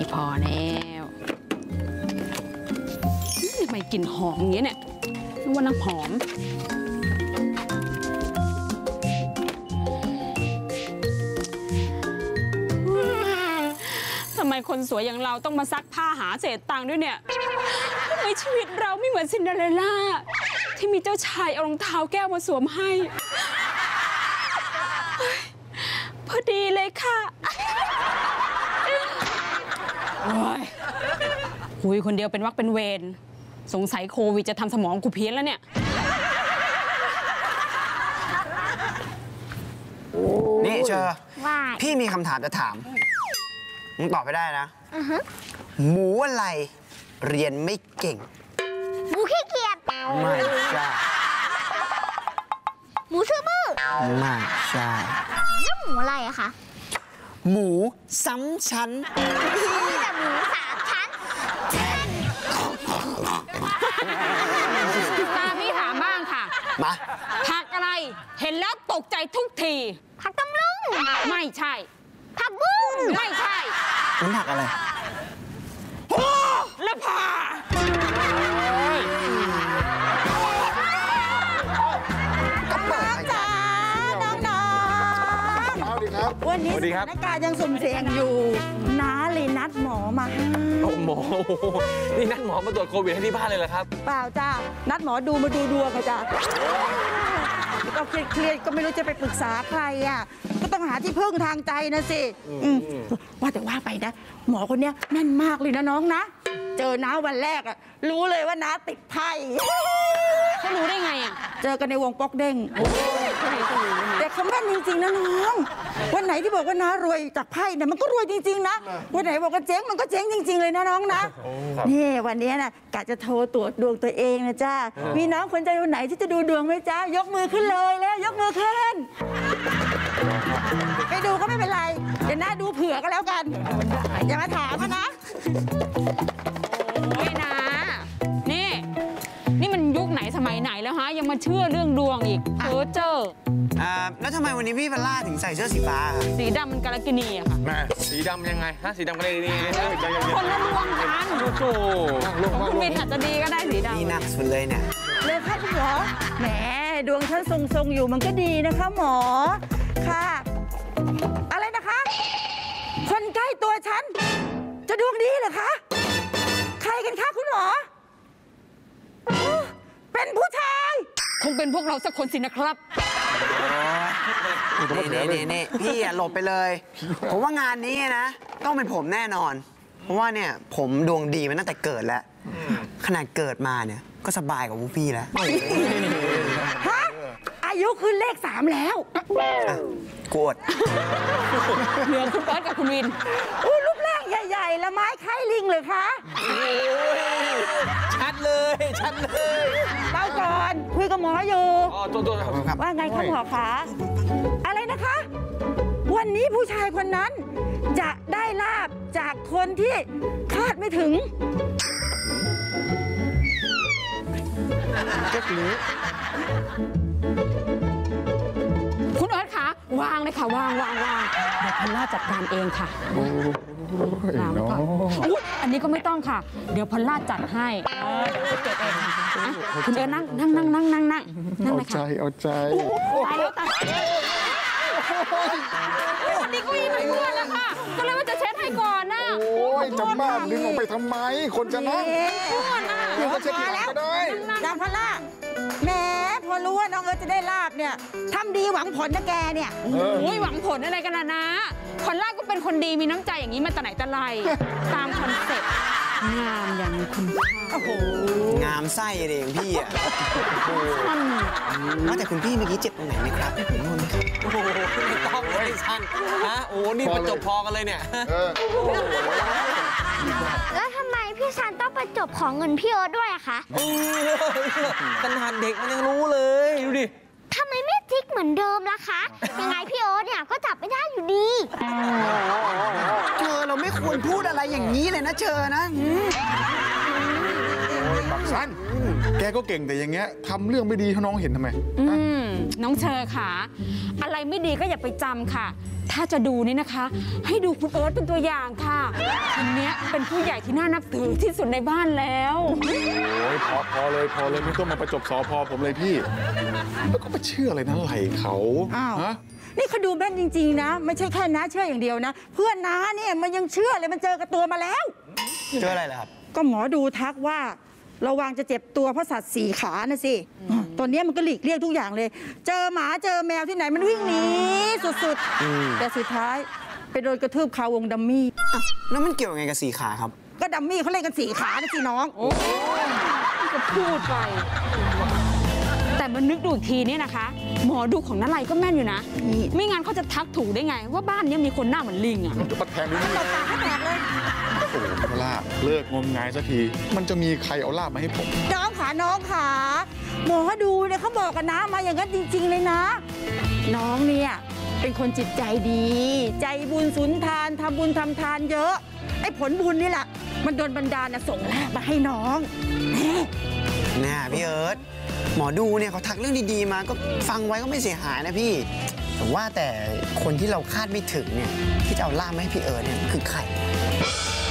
พอแล้วทำไมกลิ่นหอมอย่างเงี้ยเนี่ยนึกว่าน้ำหอมทำไมคนสวยอย่างเราต้องมาซักผ้าหาเศษตังค์ด้วยเนี่ยทำไมชีวิตเราไม่เหมือนซินเดอเรลล่าที่มีเจ้าชายเอารองเท้าแก้วมาสวมให้พอดีเลยค่ะคุยคนเดียวเป็นวักเป็นเวรสงสัยโควิดจะทำสมองกูเพี้ยนแล้วเนี่ยนี่เชอพี่มีคำถามจะถามมึงตอบไปได้นะหมูอะไรเรียนไม่เก่งหมูขี้เกียจไม่ใช่หมูซื่อบื้อไม่ใช่หมูอะไรอะคะหมูซ้ำชั้นแต่หมู3 ชั้นตาพี่ถามบ้างค่ะมาผักอะไรเห็นแล้วตกใจทุกทีผักตำลึงไม่ใช่ผักบุ้งไม่ใช่มันผักอะไรโอ้ละพาก็เปิดจ้าน้องๆวันนี้สถานการณ์ยังสุ่มเสี่ยงอยู่น้าเลยนัดหมอมาให้หมอนี่นัดหมอมาตรวจโควิดให้ที่บ้านเลยเหรอครับเปล่าจ้านัดหมอดูมาดูดวงค่ะจ้าก็เครียดก็ไม่รู้จะไปปรึกษาใครอ่ะก็ต้องหาที่พึ่งทางใจนะสิว่าแต่ว่าไปนะหมอคนนี้แม่นมากเลยนะน้องนะเจอน้าวันแรกอ่ะรู้เลยว่าน้าติดไพ่เขารู้ได้ไงอ่ะเจอกันในวงป๊อกเด้งแต่เขาแม่นจริงๆนะน้องวันไหนที่บอกว่าน้ารวยจากไพ่เนี่ยมันก็รวยจริงๆนะวันไหนบอกว่าเจ๊งมันก็เจ๊งจริงๆเลยนะน้องนะนี่วันนี้นะกะจะโทรตรวจดวงตัวเองนะจ้ามีน้องคนใจวันไหนที่จะดูดวงไหมจ้ายกมือขึ้นเลยแล้วยกมือขึ้นไปดูก็ไม่เป็นไรเดี๋ยวน้าดูเผื่อก็แล้วกันอย่ามาถามนะโอ้ยนะนี่มันยุคไหนสมัยไหนแล้วฮะยังมาเชื่อเรื่องดวงอีกเจอแล้วทำไมวันนี้พี่เบลล่าถึงใส่เสื้อสีฟ้าสีดำมันกาลกินีอะค่ะแม่สีดำยังไงฮะสีดำกาลกินีคนละดวงกันโอ้โหคุณวินอาจจะดีก็ได้สีดำนี่หนักสุดเลยเนี่ยเลยค่ะคุณหมอแหมดวงฉันทรงๆอยู่มันก็ดีนะคะหมอค่ะอะไรนะคะคนใกล้ตัวฉันจะดวงดีเหรอคะใครกันคะคุณหมอเป็นผู้ชายคงเป็นพวกเราสักคนสินะครับนี่พี่อย่าหลบไปเลยผมว่างานนี้นะต้องเป็นผมแน่นอนเพราะว่าเนี่ยผมดวงดีมาตั้งแต่เกิดแล้วขนาดเกิดมาเนี่ยก็สบายกว่าพวกพี่แล้วฮะอายุขึ้นเลข3แล้วกวดเหลือคุณป๊อตกับคุณวินรูปร่างใหญ่ๆละไม้คล้ายลิงเลยคะชัดเลยเป้าก่อนคุยกับหมออยู่ตัวว่าไงคะหมอคะอะไรนะคะวันนี้ผู้ชายคนนั้นจะได้ลาบจากคนที่คาดไม่ถึงก็คือคุณเอิร์ธคะวางเลยค่ะวางเดี๋ยวพอลล่าจัดการเองค่ะวางก่อนอันนี้ก็ไม่ต้องค่ะเดี๋ยวพอลล่าจัดให้เก็บเองคุณเอิร์ธนั่งเลยค่ะเอาใจตายแล้วอันนี้ก็มีเพื่อนแล้วค่ะก็เลยว่าจะเช็ดให้ก่อนนะโอ้ยจะบ้าดึงออกไปทำไมคนจะนั่งเดี๋ยวก็เช็ดแล้วจำพอลล่าแหมพอรู้ว่าน้องเอิร์ธจะได้ลาบเนี่ยทำดีหวังผลนะแกเนี่ยโอ้ยหวังผลอะไรกันล่ะนะพอลล่าก็เป็นคนดีมีน้ำใจอย่างนี้มาแต่ไหนแต่ไรตามคอนเซ็ปต์งามอย่างคุณโอ้โหงามไส้เองพี่อะว่าแต่คุณพี่เมื่อกี้เจ็บตรงไหนไหมครับผมนวดไหมครับโอ้โหไม่ต้องเลยท่านฮะโอ้นี่ประจบพอกันเลยเนี่ยแล้วทำไมพี่ซันต้องประจบของเงินพี่เอิร์ธด้วยอะคะขนาดเด็กมันยังรู้เลยดูดิทำไมไม่จิกเหมือนเดิมล่ะคะยังไงพี่เอิร์ธเนี่ยก็จับไม่ได้อยู่ดีเชอเราไม่ควรพูดอะไรอย่างนี้เลยนะเชอนะปักสั้นแกก็เก่งแต่อย่างเงี้ยทำเรื่องไม่ดีให้น้องเห็นทำไมน้องเชอค่ะอะไรไม่ดีก็อย่าไปจำค่ะทถ้าจะดูนี่นะคะ ให้ดูคุณเอิร์ธเป็นตัวอย่างค่ะคนเนี้ยเป็นผู้ใหญ่ที่น่านับถือที่สุดในบ้านแล้วโอ้ยพอเลยไม่ต้องมาประจบสอพอผมเลยพี่ แล้วก็ไปเชื่ออะไรนะไหลเขาอ้าวฮะนี่เขาดูแม่นจริงๆนะ ไม่ใช่แค่น้าเชื่ออย่างเดียวนะ เพื่อนน้าเนี่ยมันยังเชื่อเลยมันเจอกับตัวมาแล้วเจออะไรเหรอครับก็หมอดูทักว่าระวังจะเจ็บตัวเพราะสัตว์สี่ขานะสิตอนนี้มันก็หลีกเลี่ยงทุกอย่างเลย เจอหมาเจอแมวที่ไหนมันวิ่งหนีสุดๆ แต่สุดท้ายไปโดนกระทืบคาวงดัมมี่แล้วมันเกี่ยวยังไงกับสีขาครับก็ดัมมี่เขาเล่นกันสี่ขานะสิน้องก็พูดไป แต่มันนึกดูอีกทีเนี่ยนะคะ หมอดูของน้าไรก็แม่นอยู่นะ ไม่งั้นเขาจะทักถูกได้ไง ว่าบ้านเนี้มีคนหน้าเหมือนลิงอะจะมาแทงด้วยนี่ตบปากให้แตกเลยโอ้โหพลาเลิกงมงายสักที มันจะมีใครเอาลาบมาให้ผมน้องขาหมอดูเนี่ยเขาบอกกับน้ามาอย่างนั้นจริง ๆ เลยนะ น้องเนี่ยเป็นคนจิตใจดี ใจบุญสุนทานทำบุญทำทานเยอะไอ้ผลบุญนี่แหละมันโดนบันดาลน่ะส่งลาบมาให้น้องแน่น่าพี่เอิร์ธหมอดูเนี่ยเขาทักเรื่องดีๆมาก็ฟังไว้ก็ไม่เสียหายนะพี่แต่ว่าแต่คนที่เราคาดไม่ถึงเนี่ยที่จะเอาล่ามมาให้พี่เอิร์ธเนี่ยคือใคร